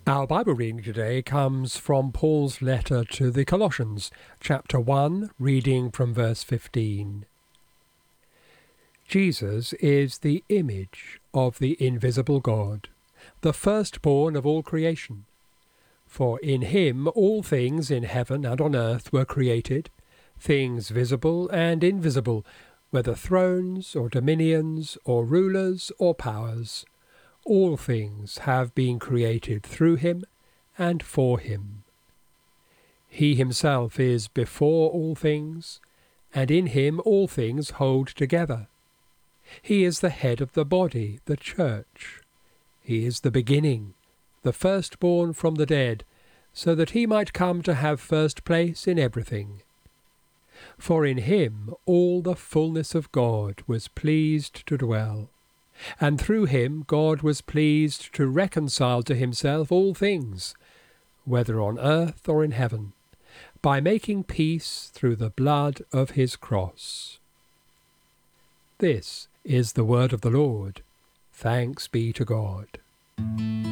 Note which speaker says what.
Speaker 1: Our Bible reading today comes from Paul's letter to the Colossians, chapter 1, reading from verse 15. Jesus is the image of the invisible God, the firstborn of all creation. For in him all things in heaven and on earth were created, things visible and invisible, whether thrones or dominions or rulers or powers. All things have been created through him and for him. He himself is before all things, and in him all things hold together. He is the head of the body, the church. He is the beginning, the firstborn from the dead, so that he might come to have first place in everything. For in him all the fullness of God was pleased to dwell. And through him God was pleased to reconcile to himself all things, whether on earth or in heaven, by making peace through the blood of his cross. This is the word of the Lord. Thanks be to God.